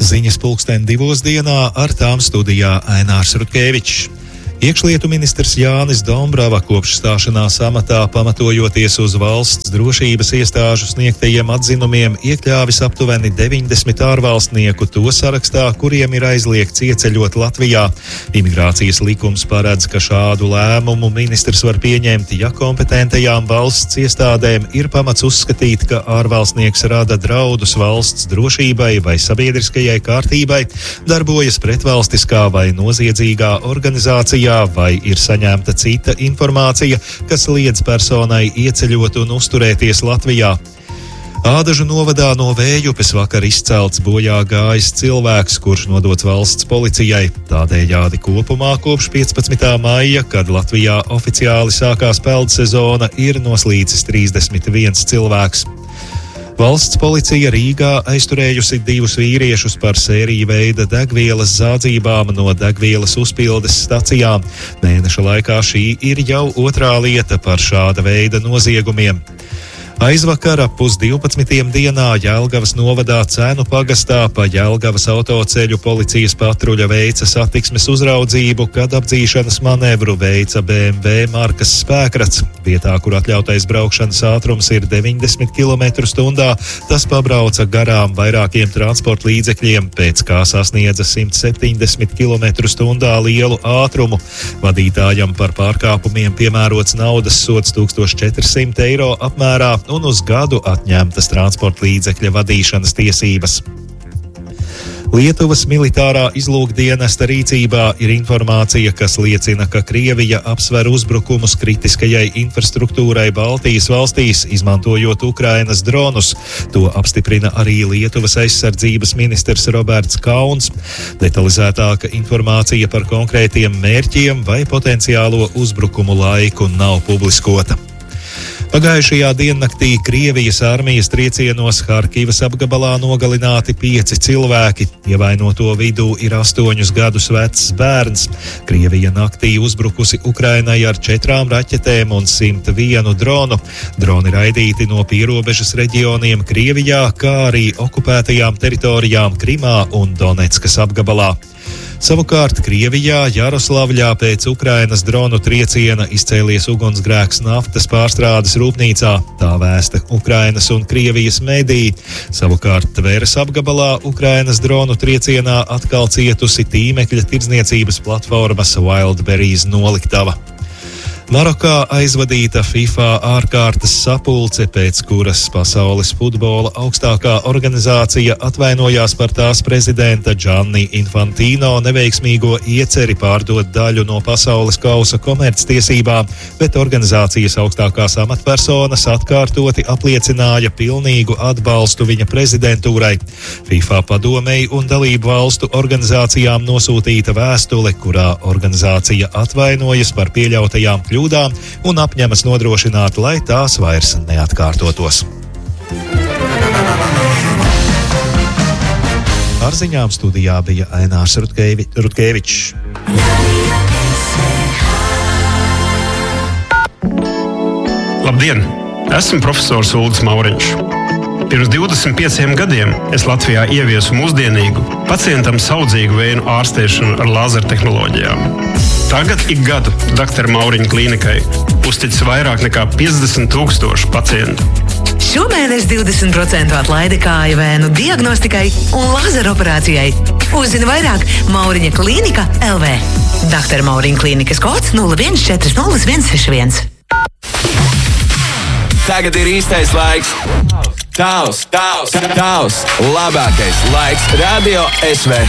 Ziņas 2:00 ar tām studijā Ainārs Rutkevičs. Iekšlietu ministrs Jānis Dombrava kopš stāšanās amatā, pamatojoties uz valsts drošības iestāžu sniegtajiem atzinumiem, iekļāvis aptuveni 90 ārvalstnieku to sarakstā, kuriem ir aizliegts ieceļot Latvijā. Imigrācijas likums paredz, ka šādu lēmumu ministrs var pieņemt, ja kompetentajām valsts iestādēm ir pamats uzskatīt, ka ārvalstnieks rada draudus valsts drošībai vai sabiedriskajai kārtībai, darbojas pretvalstiskā vai noziedzīgā organizācijā, vai ir saņemta cita informācija, kas liedz personai ieceļot un uzturēties Latvijā. Ādažu novadā no Vējupes vakar izcelts bojā gājis cilvēks, kurš nodots valsts policijai. Tādējādi kopumā kopš 15. maija, kad Latvijā oficiāli sākās peldu sezona, ir noslīcis 31 cilvēks. Valsts policija Rīgā aizturējusi 2 vīriešus par sēriju veida degvielas zādzībām no degvielas uzpildes stacijām. Mēneša laikā šī ir jau 2. lieta par šāda veida noziegumiem. Aizvakar ap 11:00 dienā Jelgavas novadā Cēnu pagastā pa Jelgavas autoceļu policijas patruļa veica satiksmes uzraudzību, kad apdzīšanas manevru veica BMW markas Spēkrats. Vietā, kur atļautais braukšanas ātrums ir 90 km/h, tas pabrauca garām vairākiem transporta līdzekļiem, pēc kā sasniedza 170 km/h lielu ātrumu. Vadītājam par pārkāpumiem piemērots naudas sods 1400 eiro apmērā un uz gadu atņemtas transporta līdzekļa vadīšanas tiesības. Lietuvas militārā izlūkdienesta rīcībā ir informācija, kas liecina, ka Krievija apsver uzbrukumus kritiskajai infrastruktūrai Baltijas valstīs, izmantojot Ukrainas dronus. To apstiprina arī Lietuvas aizsardzības ministrs Roberts Kauns. Detalizētāka informācija par konkrētiem mērķiem vai potenciālo uzbrukumu laiku nav publiskota. Pagājušajā diennaktī Krievijas armijas triecienos Harkivas apgabalā nogalināti 5 cilvēki. Ievainoto vidū ir 8 gadus vecs bērns. Krievija naktī uzbrukusi Ukrainai ar 4 raķetēm un 101 dronu. Droni raidīti no pierobežas reģioniem Krievijā, kā arī okupētajām teritorijām Krimā un Donetskas apgabalā. Savukārt Krievijā Jaroslavļā pēc Ukrainas dronu trieciena izcēlies ugunsgrēks naftas pārstrādes rūpnīcā. Tā vēsta Ukrainas un Krievijas mediji. Savukārt Tveres apgabalā Ukrainas dronu triecienā atkal cietusi tīmekļa tirdzniecības platformas Wildberries noliktava. Marokā aizvadīta FIFA ārkārtas sapulce, pēc kuras pasaules futbola augstākā organizācija atvainojās par tās prezidenta Gianni Infantino neveiksmīgo ieceri pārdot daļu no pasaules kausa komerctiesībām, bet organizācijas augstākās amatpersonas atkārtoti apliecināja pilnīgu atbalstu viņa prezidentūrai. FIFA padomei un dalību valstu organizācijām nosūtīta vēstule, kurā organizācija atvainojas par pieļautajām kļūdām un apņemas nodrošināt, lai tās vairs neatkārtotos. Ar ziņām studijā bija Ainārs Rutkevičs. Labdien! Esmu profesors Uldis Mauriņš. Pirms 25 gadiem es Latvijā ieviesu mūsdienīgu, pacientam saudzīgu vēju ārstēšanu ar lāzertehnoloģijām. Tagad ik gadu Dr. Mauriņa klīnikai uzticas vairāk nekā 50 000 pacientu. Šomēnes 20% atlaide kāju vēnu diagnostikai un lazeroperācijai. Uzzini vairāk Mauriņa klīnika LV. Dr. Mauriņa klīnikas kods 0140 161. Tagad ir īstais laiks. Tavs, labākais laiks Radio SV.